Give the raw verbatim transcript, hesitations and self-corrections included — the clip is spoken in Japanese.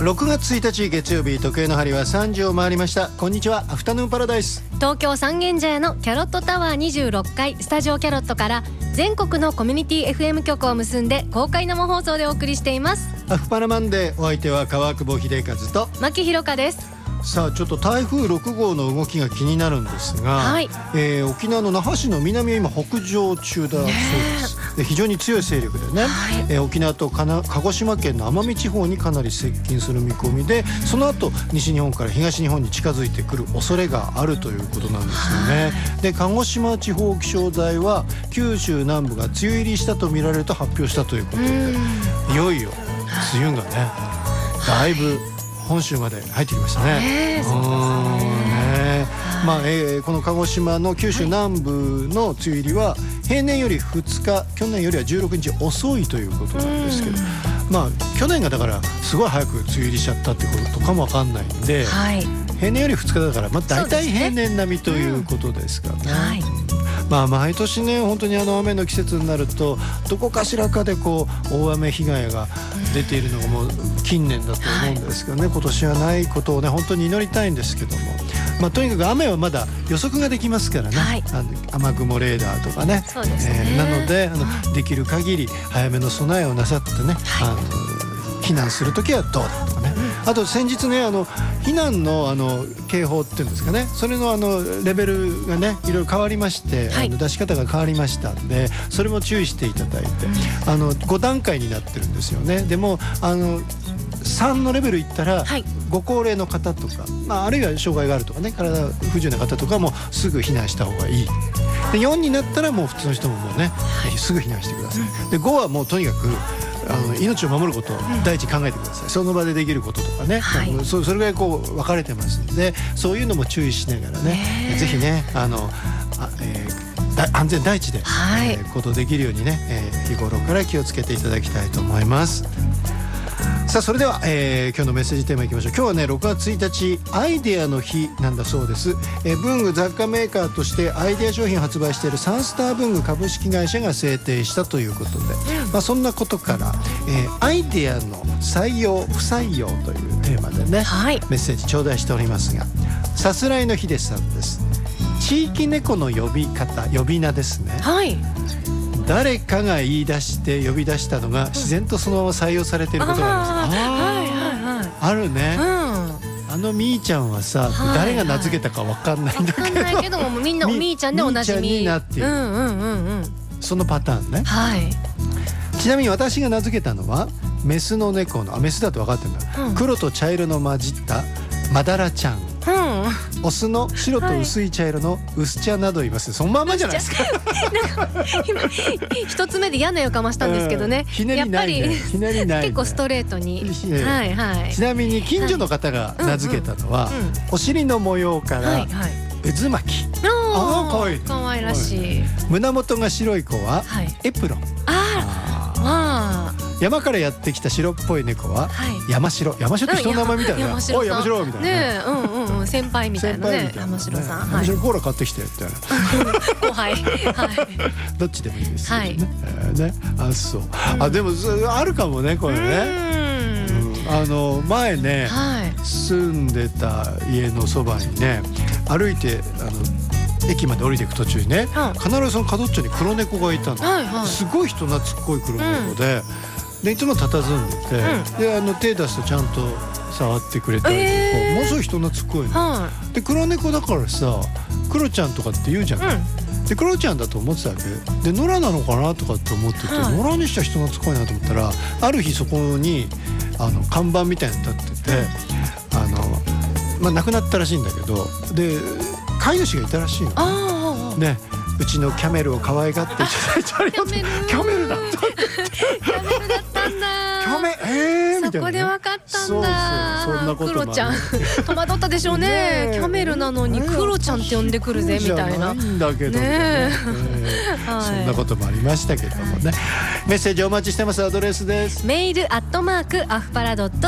ろくがつついたち月曜日、時計の針はさんじを回りました。こんにちは、アフタヌーンパラダイス。 東京三軒茶屋のキャロットタワーにじゅうろっかいスタジオキャロットから全国のコミュニティ エフエム 局を結んで公開生放送でお送りしています。 アフパラマンデー、お相手は川久保秀和と牧ひろかです。 さあ、ちょっと台風ろく号の動きが気になるんですが、 はい、 えー、沖縄の那覇市の南を今北上中だそうです、ね、で非常に強い勢力でね、はい、えー、沖縄とかな鹿児島県の奄美地方にかなり接近する見込みで、その後西日本から東日本に近づいてくる恐れがあるということなんですよね。で、鹿児島地方気象台は九州南部が梅雨入りしたと見られると発表したということで、いよいよ梅雨がね、だいぶ本州まで入ってきましたね。 えー、そうですね。 まあえー、この鹿児島の九州南部の梅雨入りは平年よりふつか、去年よりはじゅうろくにち遅いということなんですけど、まあ去年がだからすごい早く梅雨入りしちゃったってことかもわかんないんで、はい、平年よりふつかだから、まあ、大体平年並みということですからね。うん、はい、まあ、毎年ね、本当にあの雨の季節になるとどこかしらかでこう大雨被害が出ているのがもう近年だと思うんですけどね、はい、今年はないことをね本当に祈りたいんですけども、まあ、とにかく雨はまだ予測ができますからね、はい、あの雨雲レーダーとかね、 そうですね、 えー、なのであのできる限り早めの備えをなさってね、はい、あの避難するときはどうだとかね、あと先日ね、あの避難のあの警報っていうんですかね、それのあのレベルがねいろいろ変わりまして、はい、あの出し方が変わりましたんで、それも注意していただいて、あのご段階になってるんですよね。でもあのさんのレベルいったら、はい、ご高齢の方とか、まあ、あるいは障害があるとかね、体不自由な方とかもすぐ避難した方がいい。でよんになったらもう普通の人ももうね、はい、すぐ避難してください。でごはもうとにかくあの命を守ることを第一考えてください、うん、その場でできることとかね、はい、そ, それぐらいこう分かれてますので、そういうのも注意しながらね、ぜひねあのあ、えー、安全第一で、はい、えー、行動できるようにね、えー、日頃から気をつけていただきたいと思います。さあ、それでは、えー、今日のメッセージテーマいきましょう。今日はねろくがつついたちアイデアの日なんだそうです。えー、文具雑貨メーカーとしてアイデア商品を発売しているサンスター文具株式会社が制定したということで、まあ、そんなことから、えー、アイデアの採用不採用というテーマでね、はい、メッセージ頂戴しておりますが、さすらいのひでさんです。地域猫の呼び方、呼び名ですね、はい、誰かが言い出して呼び出したのが自然とそのまま採用されていることがあります。あ、はいはいはい、あるね、うん、あのみーちゃんはさ、はいはい、誰が名付けたか分かんないんだけど、分かんないけどもみんなおみーちゃんでおなじみ、みーちゃんになっている、うんうんうんうん、そのパターンね、はい、ちなみに私が名付けたのはメスの猫の、あ、メスだと分かってるんだ、うん、黒と茶色の混じったマダラちゃん、うん、オスの白と薄い茶色の薄茶などいます、はい、そのまんまじゃないですか。なんか今一つ目で嫌な予感はしたんですけどね、うん、 ひねりないね、やっぱりひねりないね、結構ストレートに、はいはい、 ちなみに近所の方が名付けたのは、はい、うんうん、お尻の模様から、はいはい、渦巻き、ああかわいい、かわいらしい、胸元が白い子は、はい、エプロン、ああ、まあ山からやってきた白っぽい猫は、はい、山城、山城って人の名前みたいな、おい山城みたいなね、うんうんうん、先輩みたいなね、山城さん、山城コーラ買ってきてみたいな後輩、はい、どっちでもいいですよね、はい、えー、ね、あ、そう、うん、あ、でもあるかもねこれね、うん、あの前ね、はい、住んでた家のそばにね、歩いてあの駅まで降りていく途中にね、うん、必ずその角っちょに黒猫がいたの、はいはい、すごい人懐っこい黒猫で、うん、でいつも佇んでて、うん、であの手出すとちゃんと触ってくれたりとか、えー、ものすごい人懐っこいの、はい、で黒猫だからさクロちゃんとかって言うじゃん、うん、でクロちゃんだと思ってたわけで、野良なのかなとかって思ってて、はい、野良にした人懐っこいなと思ったら、ある日そこにあの看板みたいに立ってて、あの、まあ、亡くなったらしいんだけど、で飼い主がいたらしいの、あ、ね、うちのキャメルを可愛がっていただいてありがとう。キャメルだったキャメルだったんだ、 キャメ、えー、みたいな、ね、 そこで分かったんだ。 そうそう、そんなこともある。 クロちゃん戸惑ったでしょうねキャメルなのにクロちゃんって呼んでくるぜみたいな、 ないんだけどね、ね、はい、そんなこともありましたけどもね、はい、メッセージお待ちしてます。アドレスです。 メールアットマークアフパラドット